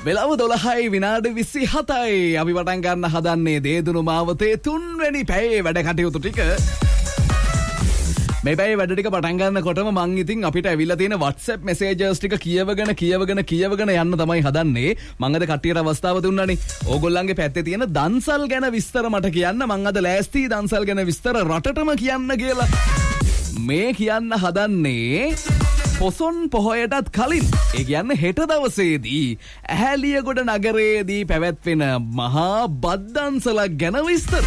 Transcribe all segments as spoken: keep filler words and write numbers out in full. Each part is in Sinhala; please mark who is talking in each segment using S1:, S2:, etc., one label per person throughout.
S1: වෙලාව දොළහයි විනාඩි විසිහතයි. අපි පටන් ගන්න හදන්නේ දේදුණු මාවතේ තුන්වෙනි පැයේ වැඩ කටයුතු ටික. මේ පැයේ වැඩ ටික පටන් ගන්නකොටම මං ඉතින් අපිට ඇවිල්ලා තියෙන WhatsApp messages ටික කියවගෙන කියවගෙන කියවගෙන යන්න තමයි හදන්නේ. මං අද කට්ටියට අවස්ථාව දුන්නානේ. ඕගොල්ලන්ගේ පැත්තේ තියෙන දන්සල් ගැන විස්තර මට කියන්න. මං අද ලෑස්ති දන්සල් ගැන විස්තර රටටම කියන්න කියලා. මේ කියන්න හදන්නේ පොසොන් පොහොයටත් කලින්, ඒ කියන්නේ හෙට දවසේදී ඇහැලියගොඩ නගරයේදී පැවැත්වෙන මහා බද්දන්සලක් ගැන විස්තර.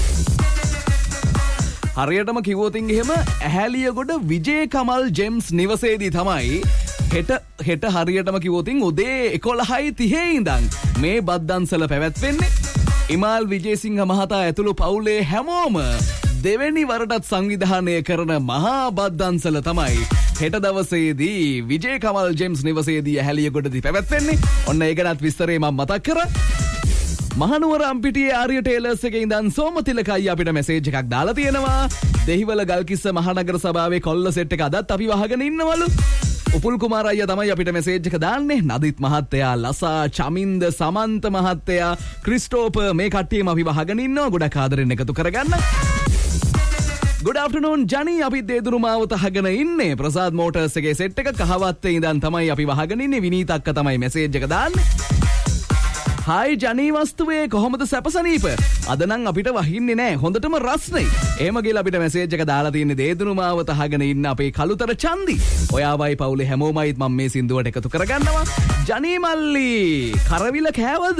S1: හරියටම කිව්වොතින් එහෙම ඇහැලියගොඩ විජේ කමල් ජෙම්ස් නිවසේදී තමයි හෙට හෙට හරියටම කිව්වොතින් උදේ එකොළහයි තිහේ ඉඳන් මේ බද්දන්සල පැවැත්වෙන්නේ. ඉමාල් විජේසිංහ මහතා ඇතුළු පවුලේ හැමෝම දෙවෙනි වරටත් සංවිධානය කරන මහා බද්දන්සල තමයි හෙට දවසේදී විජේ කමල් ජෙම්ස් නිවසේදී ඇහැලියගොඩදී පැවැත්වෙන්නේ. ඔන්න ඒ ගැනත් විස්තරේ මම මතක් කරා. මහනුවර අම්පිටියේ ආර්ය ටේලර්ස් එකේ ඉඳන් සෝමතිලකයි අපිට මැසේජ් එකක් දාලා තියෙනවා. දෙහිවල ගල්කිස්ස මහනගර සභාවේ කොල්ල සෙට් එක අදත් අපි වහගෙන ඉන්නවලු. උපුල් කුමාර අයියා තමයි අපිට මැසේජ් එක දාන්නේ. නදිත් මහත්තයා, ලසා, චමින්ද, සමන්ත මහත්තයා, ක්‍රිස්ටෝපර් මේ කට්ටියම අපි වහගෙන ඉන්නවා. ගොඩක් ආදරෙන් එකතු කරගන්න. Good afternoon ජනි. අපි දේදුණු මාවත අහගෙන ඉන්නේ. ප්‍රසාද් මෝටර්ස් එකේ සෙට් එක කහවත්තේ ඉඳන් තමයි අපි වහගෙන ඉන්නේ. විනීත අක්කා තමයි මැසේජ් එක දාන්නේ. හායි ජනී වස්තුවේ කොහොමද සැපසනීප? අද නම් අපිට වහින්නේ නැහැ. හොඳටම රස්නේ. එහෙම කියලා අපිට මැසේජ් එක දාලා තියෙන්නේ දේදුණු මාවත අහගෙන ඉන්න අපේ කළුතර චන්දි. ඔයාවයි පවුලේ හැමෝමයිත් මම මේ සින්දුවට එකතු කරගන්නවා. ජනී මල්ලි කරවිල කෑවද?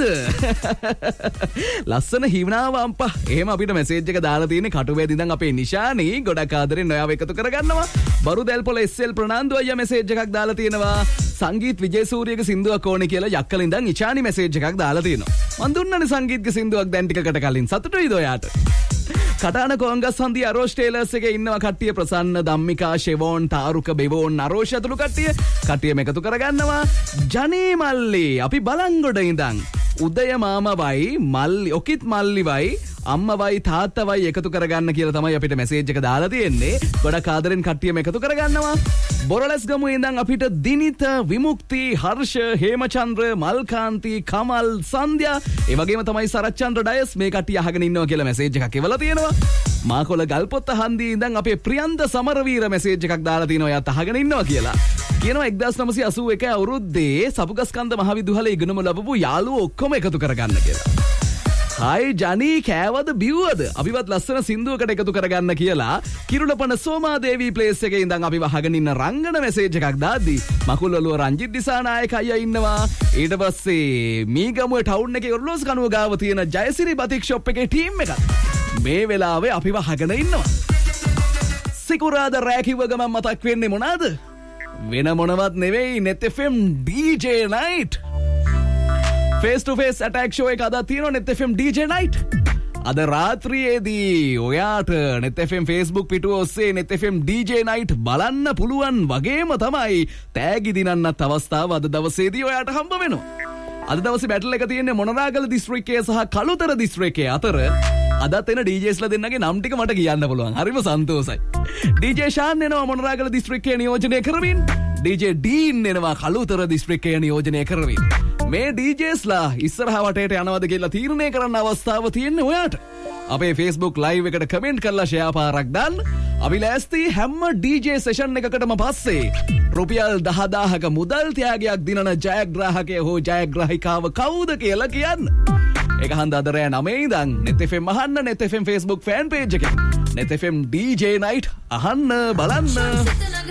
S1: ලස්සන හිවනාව අම්පා. එහෙම අපිට මැසේජ් එක දාලා තියෙන්නේ කටුවේදී ඉඳන් අපේ නිෂානි. ගොඩක් ආදරෙන් ඔයාව එකතු කරගන්නවා. බරු දැල්පොළ එස් එල් ප්‍රනාන්දු අයියා මැසේජ් එකක් දාලා තියෙනවා. සංගීත් විජේසූරියගේ සින්දුවක් ඕනේ කියලා යක්කල ඉඳන් ඉචානි මැසේජ් එකක් දාලා තියෙනවා. මන් දුන්නනේ සංගීත්ගේ සින්දුවක් දැන් ටිකකට කලින්. සතුටුයිද ඔයාට? කටාන කොංගස් හන්දිය අරෝෂ් ටේලර්ස් එකේ ඉන්නවා කට්ටිය. ප්‍රසන්න, ධම්මිකා, ෂෙවෝන්, තාරුක, බෙවෝන්, අරෝෂ් ඇතුළු කට්ටිය. කට්ටියම එකතු කරගන්නවා. ජනී මල්ලි අපි බලංගොඩ ඉඳන් උදය මාමවයි මල්ලි ඔකිත් මල්ලිවයි අම්මවයි තාත්තවයි එකතු කරගන්න කියලා තමයි අපිට මැසේජ් එක දාලා තියෙන්නේ. ගොඩක් ආදරෙන් කට්ටියම එකතු කරගන්නවා. බොරලස් ගමු ඉඳන් අපිට දිනිත, විමුක්ති, හර්ෂ, හේමචන්ද්‍ර, මල්කාන්ති, කමල්, සන්ධ්‍යා ඒ වගේම තමයි සරච්චන්ද්‍ර ඩයස් මේ කට්ටිය අහගෙන ඉන්නවා කියලා මැසේජ් එකක් එවලා තියෙනවා. මාකොළ ගල්පොත්ත හන්දිය ඉඳන් අපේ ප්‍රියන්ත සමරවීර මැසේජ් එකක් දාලා තියෙනවා එයාත් අහගෙන ඉන්නවා කියලා. කියනවා එක්දාස් නවසිය අසූ එක අවුරුද්දේ සපුගස්කන්ධ මහවිදුහලේ ඉගෙනුම ලැබපු යාළුවෝ ඔක්කොම එකතු කරගන්න කියලා. හායි ජනී කෑවද බිව්වද? අපිවත් ලස්සන සින්දුවකට එකතු කරගන්න කියලා කිරුළපන සෝමාදේවී ප්ලේස් එකේ ඉඳන් අපි වහගෙන ඉන්න රංගන මැසේජ් එකක් දාද්දි මකුල්වලුව රංජිත් දිසානායක අයියා ඉන්නවා. ඊට පස්සේ මීගමුව ටවුන් එකේ ඔරලෝසු කනුව ගාව තියෙන ජයසිරි බතික් ෂොප් එකේ ටීම් එකක් මේ වෙලාවේ අපි වහගෙන ඉන්නවා. සිකුරාද රෑ කිව්ව ගමන් මතක් වෙන්නේ මොනවාද? වෙන මොනවත් නෙවෙයි net F M D J night. face to face attack show එක අද තියෙනවා net F M D J night. අද රාත්‍රියේදී ඔයාට net F M Facebook පිටුව ඔස්සේ net F M D J night බලන්න පුළුවන් වගේම තමයි තෑගි දිනන්නත් අවස්ථාව අද දවසේදී ඔයාට හම්බ වෙනවා. අද දවසේ බැටල් එක තියෙන්නේ මොනරාගල දිස්ත්‍රික්කයේ සහ කළුතර දිස්ත්‍රික්කයේ අතර. අදත් එන ඩීජේස්ලා දෙන්නගේ නම් ටික මට කියන්න පුළුවන්. හරිම සන්තෝසයි. ඩීජේ ෂාන් එනවා මොනරාගල දිස්ත්‍රික්කයේ නියෝජනය කරමින්. ඩීජේ ඩීන් එනවා කළුතර දිස්ත්‍රික්කයේ නියෝජනය කරමින්. මේ ඩීජේස්ලා ඉස්සරහ වටේට යනවද කියලා තීරණය කරන්න අවස්ථාව තියෙන්නේ ඔයාට. අපේ Facebook live එකට කමෙන්ට් කරලා ෂෙයා පාරක් දාන්න. අපි ලෑස්ති හැම ඩීජේ සෙෂන් එකකටම පස්සේ රුපියල් දහදාහක මුදල් ත්‍යාගයක් දිනන ජයග්‍රාහකයා හෝ ජයග්‍රාහිකාව කවුද කියලා කියන්න. ඒක හන්ද අද රෑ නවයේ ඉඳන් net F M අහන්න. net F M Facebook fan page එකේ net F M D J night අහන්න බලන්න.